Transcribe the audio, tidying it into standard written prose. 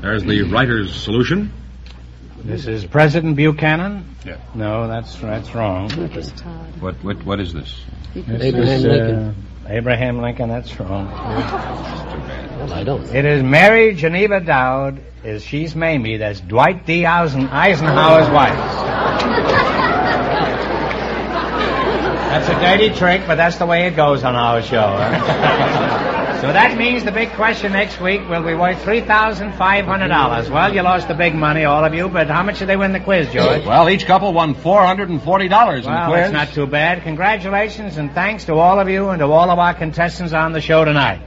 There's the writer's solution. This is President Buchanan? Yeah. No, that's wrong. What is this? Abraham Lincoln. Abraham Lincoln, that's wrong. Well, I don't know. It is Mary Geneva Dowd. She's Mamie. That's Dwight D. Eisenhower's wife. That's a dirty trick, but that's the way it goes on our show. Huh? So that means the big question next week will be worth $3,500. Well, you lost the big money, all of you, but how much did they win the quiz, George? Well, each couple won $440 in the quiz. Well, that's not too bad. Congratulations and thanks to all of you and to all of our contestants on the show tonight.